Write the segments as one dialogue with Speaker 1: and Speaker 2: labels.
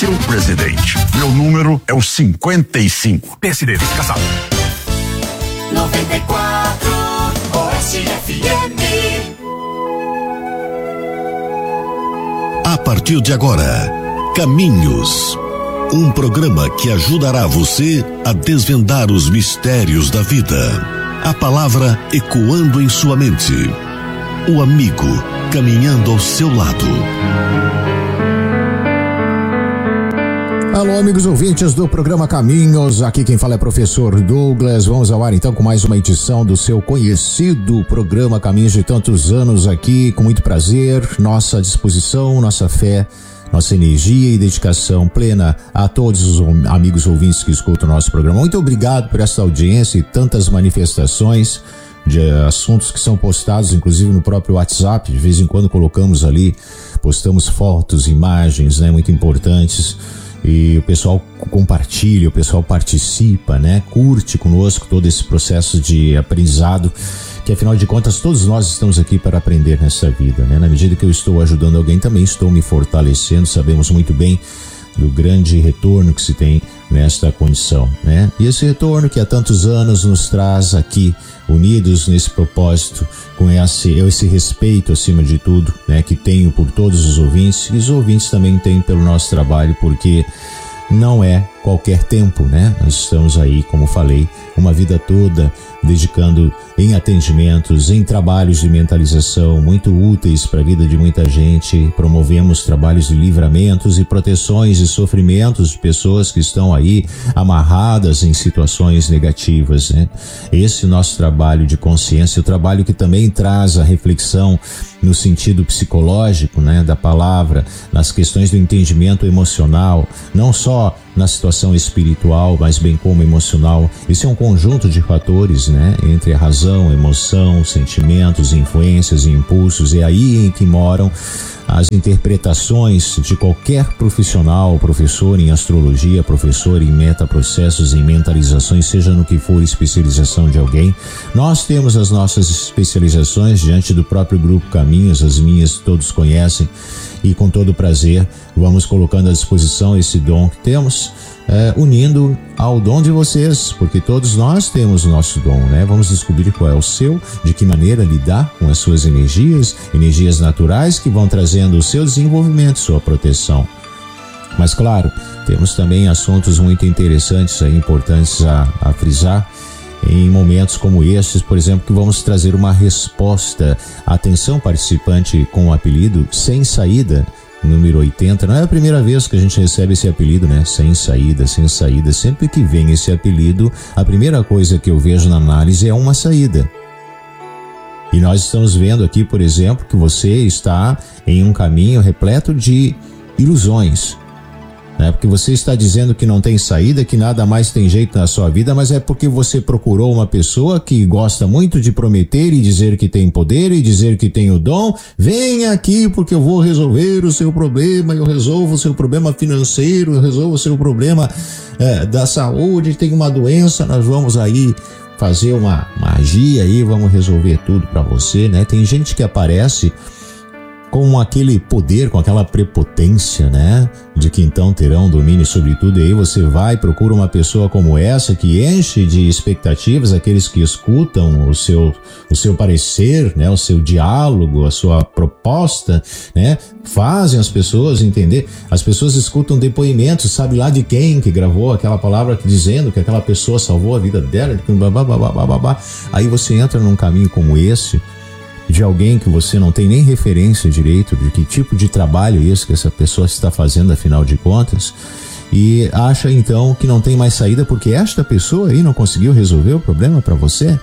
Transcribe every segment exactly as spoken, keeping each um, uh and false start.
Speaker 1: seu presidente. Meu número é o cinquenta e cinco.
Speaker 2: P S D, vice-caçado.
Speaker 3: noventa e quatro Oeste F M.
Speaker 4: A partir de agora, Caminhos. Um programa que ajudará você a desvendar os mistérios da vida. A palavra ecoando em sua mente. O amigo caminhando ao seu lado.
Speaker 5: Alô, amigos ouvintes do programa Caminhos, aqui quem fala é professor Douglas. Vamos ao ar então com mais uma edição do seu conhecido programa Caminhos de tantos anos aqui, com muito prazer, nossa disposição, nossa fé, nossa energia e dedicação plena a todos os amigos ouvintes que escutam o nosso programa. Muito obrigado por essa audiência e tantas manifestações de assuntos que são postados, inclusive no próprio WhatsApp. De vez em quando colocamos ali, postamos fotos, imagens, né, muito importantes. E o pessoal compartilha, o pessoal participa, né? Curte conosco todo esse processo de aprendizado, que afinal de contas todos nós estamos aqui para aprender nessa vida, né? Na medida que eu estou ajudando alguém, também estou me fortalecendo. Sabemos muito bem do grande retorno que se tem nesta condição, né? E esse retorno que há tantos anos nos traz aqui, unidos nesse propósito, com esse, esse respeito acima de tudo, né? Que tenho por todos os ouvintes, e os ouvintes também têm pelo nosso trabalho, porque não é qualquer tempo, né? Nós estamos aí, como falei, uma vida toda dedicando em atendimentos, em trabalhos de mentalização muito úteis para a vida de muita gente. Promovemos trabalhos de livramentos e proteções e sofrimentos de pessoas que estão aí amarradas em situações negativas, né? Esse nosso trabalho de consciência, o trabalho que também traz a reflexão no sentido psicológico, né, da palavra, nas questões do entendimento emocional, não só na situação espiritual, mas bem como emocional. Isso é um conjunto de fatores, né, entre a razão, a emoção, sentimentos, influências e impulsos. É aí em que moram as interpretações de qualquer profissional, professor em astrologia, professor em metaprocessos, em mentalizações, seja no que for especialização de alguém. Nós temos as nossas especializações diante do próprio Grupo Caminhos, as minhas todos conhecem, e com todo prazer vamos colocando à disposição esse dom que temos, é, unindo ao dom de vocês, porque todos nós temos o nosso dom, né? Vamos descobrir qual é o seu, de que maneira lidar com as suas energias, energias naturais que vão trazendo o seu desenvolvimento, sua proteção. Mas claro, temos também assuntos muito interessantes e importantes a, a frisar em momentos como estes, por exemplo, que vamos trazer uma resposta. Atenção, participante com o apelido Sem Saída, número oitenta. Não é a primeira vez que a gente recebe esse apelido, né? Sem saída, sem saída. Sempre que vem esse apelido, a primeira coisa que eu vejo na análise é uma saída. E nós estamos vendo aqui, por exemplo, que você está em um caminho repleto de ilusões, né? Porque você está dizendo que não tem saída, que nada mais tem jeito na sua vida, mas é porque você procurou uma pessoa que gosta muito de prometer e dizer que tem poder e dizer que tem o dom. Vem aqui porque eu vou resolver o seu problema, eu resolvo o seu problema financeiro, eu resolvo o seu problema é, da saúde, tem uma doença, nós vamos aí fazer uma magia aí, vamos resolver tudo para você, né? Tem gente que aparece com aquele poder, com aquela prepotência, né? De que então terão domínio sobre tudo. E aí você vai, procura uma pessoa como essa que enche de expectativas aqueles que escutam o seu, o seu parecer, né? O seu diálogo, a sua proposta, né? Fazem as pessoas entender. As pessoas escutam depoimentos, sabe lá de quem que gravou aquela palavra dizendo que aquela pessoa salvou a vida dela. Aí você entra num caminho como esse, de alguém que você não tem nem referência direito de que tipo de trabalho é esse que essa pessoa está fazendo, afinal de contas, e acha então que não tem mais saída porque esta pessoa aí não conseguiu resolver o problema para você.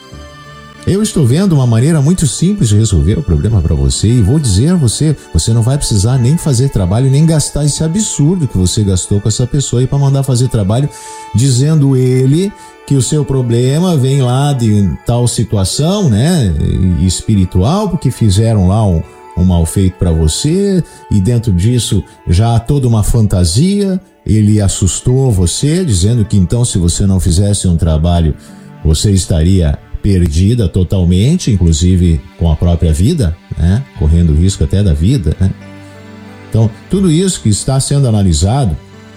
Speaker 5: Eu estou vendo uma maneira muito simples de resolver o problema para você e vou dizer a você, você não vai precisar nem fazer trabalho, nem gastar esse absurdo que você gastou com essa pessoa aí para mandar fazer trabalho, dizendo ele que o seu problema vem lá de tal situação, né, espiritual, porque fizeram lá um, um mal feito para você e dentro disso já há toda uma fantasia. Ele assustou você, dizendo que então se você não fizesse um trabalho, você estaria perdida totalmente, inclusive com a própria vida, né, correndo risco até da vida, né. Então, tudo isso que está sendo analisado,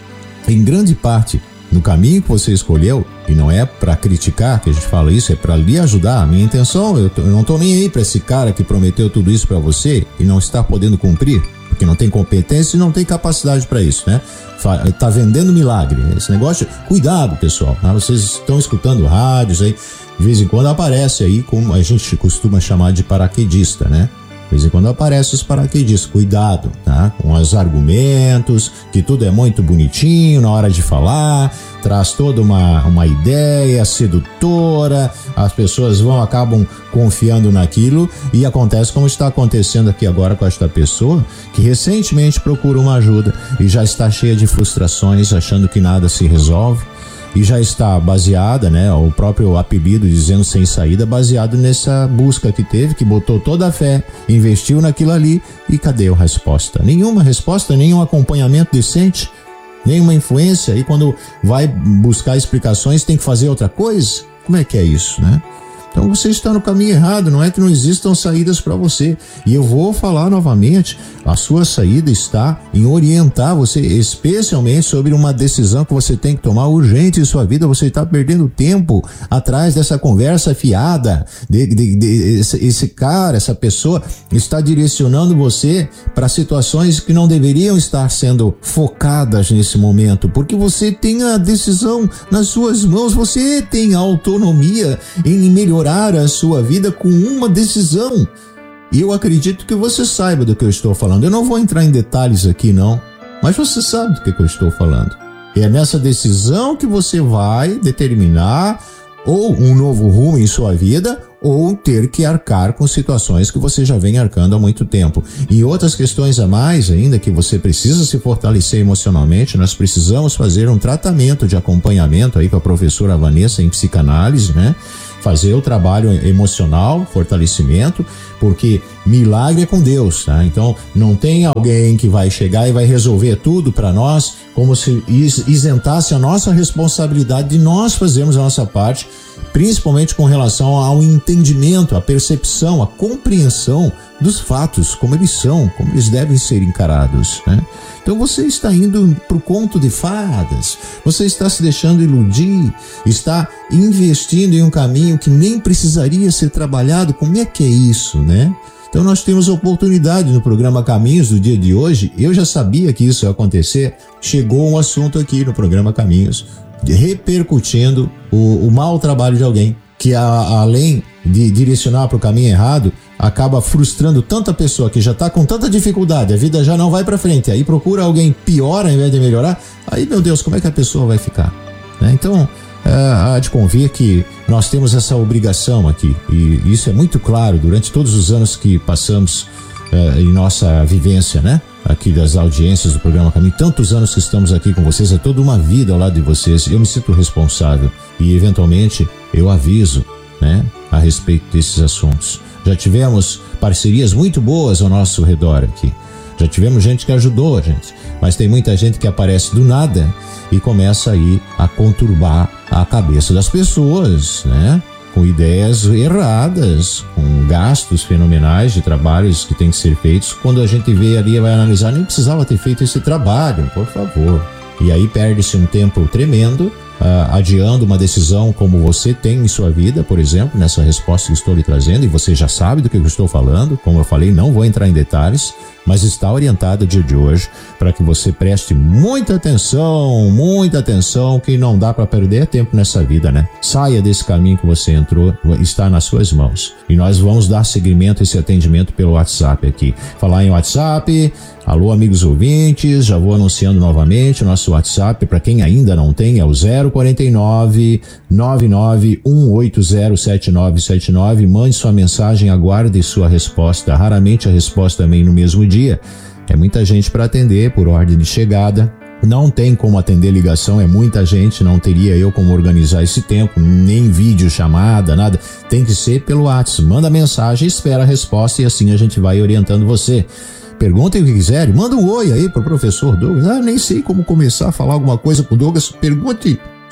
Speaker 5: em grande parte, no caminho que você escolheu, e não é para criticar que a gente fala isso, é para lhe ajudar. A minha intenção, eu, tô, eu não estou nem aí para esse cara que prometeu tudo isso para você e não está podendo cumprir, porque não tem competência e não tem capacidade para isso, né? Tá vendendo milagre. Esse negócio, cuidado, pessoal, tá? Vocês estão escutando rádios aí, de vez em quando aparece aí, como a gente costuma chamar de paraquedista, né? De vez em quando aparece os paraquedistas, cuidado, tá? Com os argumentos, que tudo é muito bonitinho na hora de falar, traz toda uma, uma ideia sedutora, as pessoas vão, acabam confiando naquilo e acontece como está acontecendo aqui agora com esta pessoa, que recentemente procura uma ajuda e já está cheia de frustrações, achando que nada se resolve. E já está baseada, né, o próprio apelido dizendo sem saída, baseado nessa busca que teve, que botou toda a fé, investiu naquilo ali e cadê a resposta? Nenhuma resposta, nenhum acompanhamento decente, nenhuma influência. E quando vai buscar explicações tem que fazer outra coisa? Como é que é isso, né? Então você está no caminho errado, não é que não existam saídas para você. E eu vou falar novamente, a sua saída está em orientar você, especialmente sobre uma decisão que você tem que tomar urgente em sua vida. Você está perdendo tempo atrás dessa conversa fiada, de, de, de, esse, esse cara, essa pessoa está direcionando você para situações que não deveriam estar sendo focadas nesse momento, porque você tem a decisão nas suas mãos, você tem a autonomia em melhorar a sua vida com uma decisão. E eu acredito que você saiba do que eu estou falando. Eu não vou entrar em detalhes aqui não, mas você sabe do que eu estou falando. É nessa decisão que você vai determinar ou um novo rumo em sua vida, ou ter que arcar com situações que você já vem arcando há muito tempo. E outras questões a mais ainda, que você precisa se fortalecer emocionalmente, nós precisamos fazer um tratamento de acompanhamento aí com a professora Vanessa em psicanálise, né? Fazer o trabalho emocional, fortalecimento, porque milagre é com Deus, tá? Então, não tem alguém que vai chegar e vai resolver tudo para nós, como se isentasse a nossa responsabilidade de nós fazermos a nossa parte, principalmente com relação ao entendimento, a percepção, a compreensão dos fatos, como eles são, como eles devem ser encarados, né? Então você está indo para o conto de fadas, você está se deixando iludir, está investindo em um caminho que nem precisaria ser trabalhado. Como é que é isso, né? Então nós temos oportunidade no programa Caminhos do dia de hoje. Eu já sabia que isso ia acontecer. Chegou um assunto aqui no programa Caminhos, repercutindo o, o mau trabalho de alguém, que a, além de direcionar para o caminho errado, acaba frustrando tanta pessoa que já está com tanta dificuldade, a vida já não vai para frente, aí procura alguém pior ao invés de melhorar. Aí, meu Deus, como é que a pessoa vai ficar, né? Então, é, há de convir que nós temos essa obrigação aqui, e isso é muito claro durante todos os anos que passamos é, em nossa vivência, né? Aqui das audiências do programa Caminho, tantos anos que estamos aqui com vocês, é toda uma vida ao lado de vocês. Eu me sinto responsável e eventualmente eu aviso, né, a respeito desses assuntos. Já tivemos parcerias muito boas ao nosso redor aqui, já tivemos gente que ajudou a gente, mas tem muita gente que aparece do nada e começa aí a conturbar a cabeça das pessoas, né? Com ideias erradas, com gastos fenomenais de trabalhos que tem que ser feitos. Quando a gente vê ali, vai analisar, nem precisava ter feito esse trabalho, por favor. E aí perde-se um tempo tremendo, uh, adiando uma decisão como você tem em sua vida, por exemplo, nessa resposta que estou lhe trazendo, e você já sabe do que eu estou falando. Como eu falei, não vou entrar em detalhes, mas está orientado o dia de hoje para que você preste muita atenção, muita atenção, que não dá para perder tempo nessa vida, né? Saia desse caminho que você entrou, está nas suas mãos. E nós vamos dar seguimento a esse atendimento pelo WhatsApp aqui. Falar em WhatsApp, alô amigos ouvintes, já vou anunciando novamente o nosso WhatsApp, para quem ainda não tem, é o zero quarenta e nove, nove nove um oito zero sete nove sete nove. Mande sua mensagem, aguarde sua resposta. Raramente a resposta vem no mesmo dia. Dia. É muita gente para atender por ordem de chegada, não tem como atender ligação, é muita gente, não teria eu como organizar esse tempo, nem vídeo chamada, nada, tem que ser pelo WhatsApp. Manda mensagem, espera a resposta e assim a gente vai orientando você. Perguntem o que quiserem, manda um oi aí pro professor Douglas. Ah, nem sei como começar a falar alguma coisa com o Douglas. Pergunte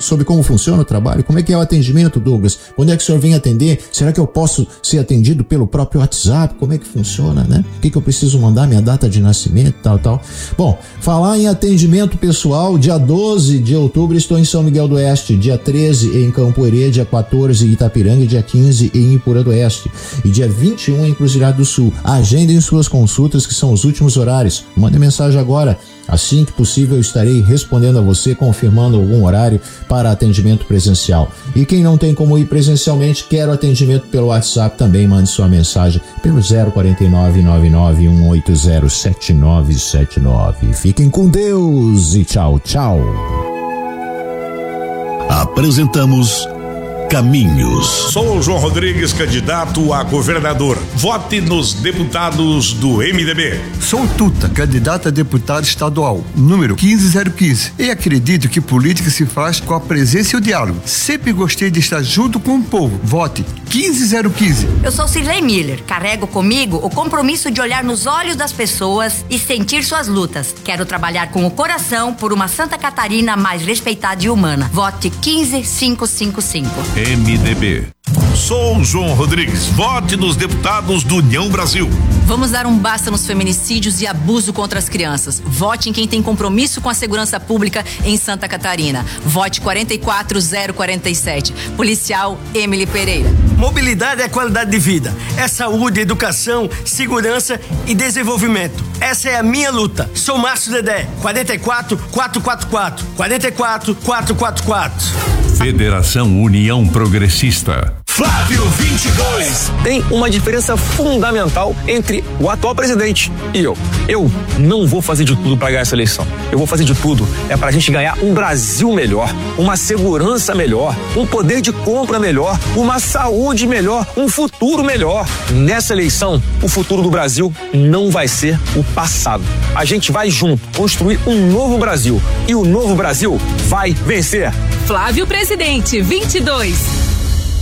Speaker 5: sobre como funciona o trabalho? Como é que é o atendimento, Douglas? Quando é que o senhor vem atender? Será que eu posso ser atendido pelo próprio WhatsApp? Como é que funciona, né? O que, que eu preciso mandar? Minha data de nascimento, tal, tal. Bom, falar em atendimento pessoal, dia doze de outubro estou em São Miguel do Oeste, dia treze em Campoerê, dia quatorze em Itapiranga, dia quinze em Ipura do Oeste e dia vinte e um em Cruzilhado do Sul. Agendem suas consultas, que são os últimos horários. Mande mensagem agora. Assim que possível, eu estarei respondendo a você, confirmando algum horário para atendimento presencial. E quem não tem como ir presencialmente, quer o atendimento pelo WhatsApp, também mande sua mensagem pelo zero quatro nove nove nove um oito zero sete nove sete nove. Fiquem com Deus e tchau, tchau.
Speaker 4: Apresentamos Caminhos.
Speaker 2: Sou João Rodrigues, candidato a governador. Vote nos deputados do M D B.
Speaker 6: Sou Tuta, candidato a deputado estadual, número quinze zero quinze. E acredito que política se faz com a presença e o diálogo. Sempre gostei de estar junto com o povo. Vote quinze zero quinze.
Speaker 7: Eu sou Cirlei Miller. Carrego comigo o compromisso de olhar nos olhos das pessoas e sentir suas lutas. Quero trabalhar com o coração por uma Santa Catarina mais respeitada e humana. Vote quinze cinco cinco cinco.
Speaker 2: M D B. Sou João Rodrigues. Vote nos deputados do União Brasil.
Speaker 8: Vamos dar um basta nos feminicídios e abuso contra as crianças. Vote em quem tem compromisso com a segurança pública em Santa Catarina. Vote quatro quatro zero quatro sete. Policial Emily Pereira.
Speaker 9: Mobilidade é qualidade de vida. É saúde, educação, segurança e desenvolvimento. Essa é a minha luta. Sou Márcio Dedé. quatro quatro quatro quatro quatro. quatro quatro quatro quatro quatro.
Speaker 2: Federação União Progressista.
Speaker 9: Flávio vinte e dois.
Speaker 10: Tem uma diferença fundamental entre o atual presidente e eu. Eu não vou fazer de tudo para ganhar essa eleição. Eu vou fazer de tudo é para a gente ganhar um Brasil melhor, uma segurança melhor, um poder de compra melhor, uma saúde melhor, um futuro melhor. Nessa eleição, o futuro do Brasil não vai ser o passado. A gente vai junto construir um novo Brasil e o novo Brasil vai vencer.
Speaker 8: Flávio Presidente, vinte e dois.